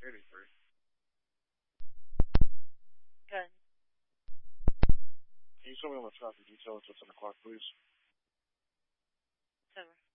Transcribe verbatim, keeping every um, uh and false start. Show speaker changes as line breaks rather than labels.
eighty-three.
Good.
Can you show me on the traffic detail until ten o'clock, please?
It's over.